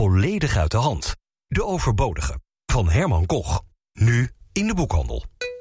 volledig uit de hand. De overbodige, van Herman Koch. Nu in de boekhandel.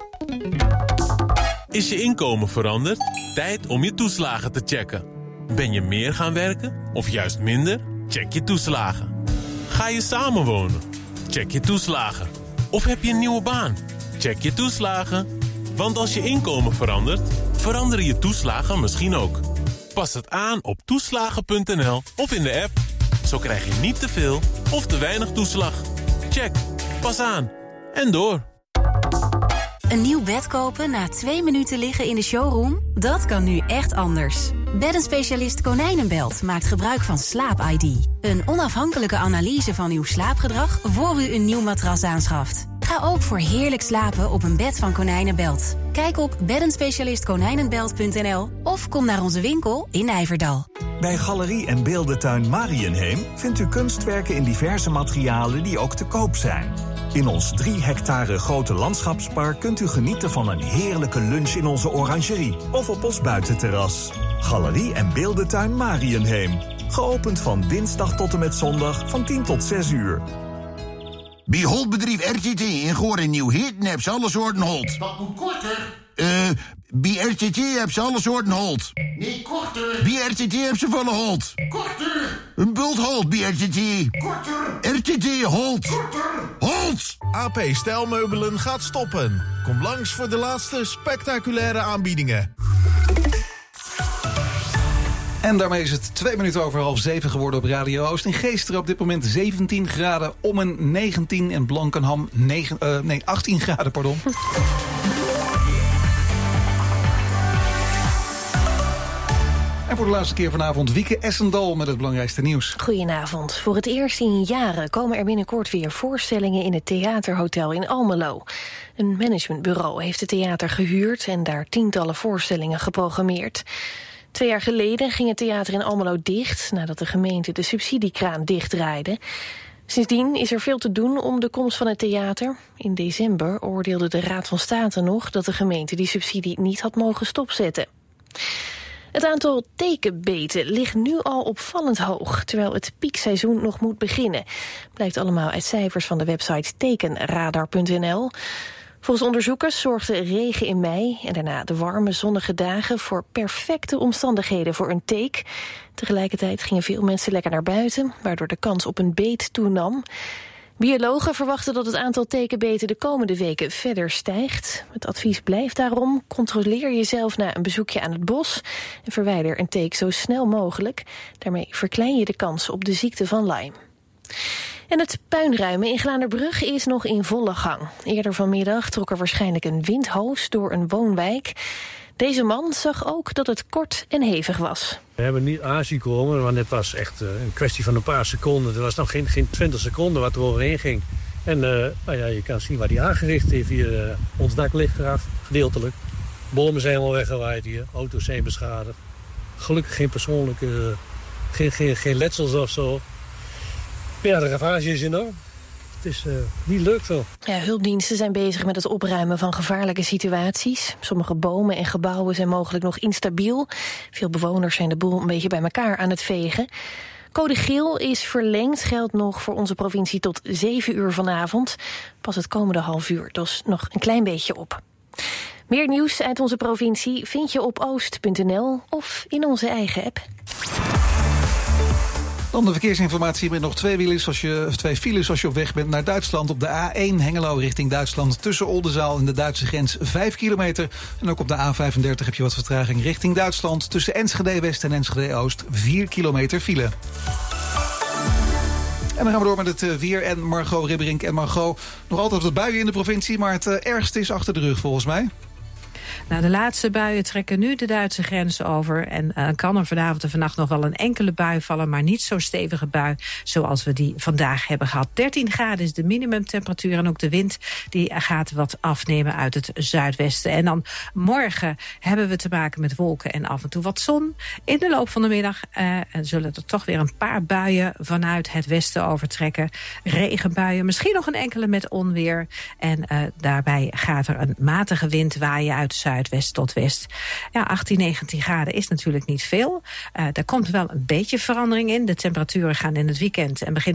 Is je inkomen veranderd? Tijd om je toeslagen te checken. Ben je meer gaan werken of juist minder? Check je toeslagen. Ga je samenwonen? Check je toeslagen. Of heb je een nieuwe baan? Check je toeslagen. Want als je inkomen verandert, veranderen je toeslagen misschien ook. Pas het aan op toeslagen.nl of in de app. Zo krijg je niet te veel of te weinig toeslag. Check. Pas aan. En door. Een nieuw bed kopen na 2 minuten liggen in de showroom? Dat kan nu echt anders. Beddenspecialist Konijnenbelt maakt gebruik van Slaap-ID. Een onafhankelijke analyse van uw slaapgedrag voor u een nieuw matras aanschaft. Ga ook voor heerlijk slapen op een bed van Konijnenbelt. Kijk op beddenspecialistkonijnenbelt.nl of kom naar onze winkel in Nijverdal. Bij Galerie en Beeldentuin Marienheem vindt u kunstwerken in diverse materialen die ook te koop zijn. In ons 3 hectare grote landschapspark kunt u genieten van een heerlijke lunch in onze orangerie of op ons buitenterras. Galerie en Beeldentuin Marienheem. Geopend van dinsdag tot en met zondag van 10 tot 6 uur. Bij Holtbedrijf RTT in Goor en Nieuw-Heerten heb ze alle soorten holt. Dat moet korter. Bij RTT heb ze alle soorten holt. Nee, korter. Bij RTT heb ze volle holt. Korter. Een bult holt bij RTT. Korter. RTT holt. Korter. Holt! AP Stijlmeubelen gaat stoppen. Kom langs voor de laatste spectaculaire aanbiedingen. En daarmee is het 2 minuten over 6:30 geworden op Radio Oost. In Geesteren op dit moment 17 graden, Ommen 19 en Blankenham 18 graden, pardon. En voor de laatste keer vanavond Wieke Essendal met het belangrijkste nieuws. Goedenavond. Voor het eerst in jaren komen er binnenkort weer voorstellingen in het Theaterhotel in Almelo. Een managementbureau heeft het theater gehuurd en daar tientallen voorstellingen geprogrammeerd. 2 jaar geleden ging het theater in Almelo dicht nadat de gemeente de subsidiekraan dichtdraaide. Sindsdien is er veel te doen om de komst van het theater. In december oordeelde de Raad van State nog dat de gemeente die subsidie niet had mogen stopzetten. Het aantal tekenbeten ligt nu al opvallend hoog, terwijl het piekseizoen nog moet beginnen. Blijkt allemaal uit cijfers van de website tekenradar.nl. Volgens onderzoekers zorgde regen in mei en daarna de warme zonnige dagen voor perfecte omstandigheden voor een teek. Tegelijkertijd gingen veel mensen lekker naar buiten, waardoor de kans op een beet toenam. Biologen verwachten dat het aantal tekenbeten de komende weken verder stijgt. Het advies blijft daarom: controleer jezelf na een bezoekje aan het bos en verwijder een teek zo snel mogelijk. Daarmee verklein je de kans op de ziekte van Lyme. En het puinruimen in Glaanderbrug is nog in volle gang. Eerder vanmiddag trok er waarschijnlijk een windhoos door een woonwijk. Deze man zag ook dat het kort en hevig was. We hebben niet aanzien komen, want het was echt een kwestie van een paar seconden. Er was nog geen 20 seconden wat er overheen ging. En je kan zien waar hij aangericht heeft hier. Ons dak ligt eraf, gedeeltelijk. Bomen zijn al weggewaaid hier, auto's zijn beschadigd. Gelukkig geen persoonlijke, geen letsels of zo. Ja, de ravage is enorm. Het is niet leuk veel. Ja, hulpdiensten zijn bezig met het opruimen van gevaarlijke situaties. Sommige bomen en gebouwen zijn mogelijk nog instabiel. Veel bewoners zijn de boel een beetje bij elkaar aan het vegen. Code geel is verlengd, geldt nog voor onze provincie tot 7 uur vanavond. Pas het komende half uur, dus nog een klein beetje op. Meer nieuws uit onze provincie vind je op oost.nl of in onze eigen app. Dan de verkeersinformatie met nog 2 files als je op weg bent naar Duitsland. Op de A1 Hengelo richting Duitsland tussen Oldenzaal en de Duitse grens 5 kilometer. En ook op de A35 heb je wat vertraging richting Duitsland. Tussen Enschede West en Enschede Oost 4 kilometer file. En dan gaan we door met het weer en Margot Ribberink. En Margot, nog altijd wat buien in de provincie, maar het ergste is achter de rug volgens mij. Nou, de laatste buien trekken nu de Duitse grens over. En kan er vanavond en vannacht nog wel een enkele bui vallen, maar niet zo'n stevige bui zoals we die vandaag hebben gehad. 13 graden is de minimumtemperatuur en ook de wind die gaat wat afnemen uit het zuidwesten. En dan morgen hebben we te maken met wolken en af en toe wat zon. In de loop van de middag zullen er toch weer een paar buien vanuit het westen overtrekken. Regenbuien, misschien nog een enkele met onweer. En daarbij gaat er een matige wind waaien uit zuidwest tot west. Ja, 18, 19 graden is natuurlijk niet veel. Er komt wel een beetje verandering in. De temperaturen gaan in het weekend en begin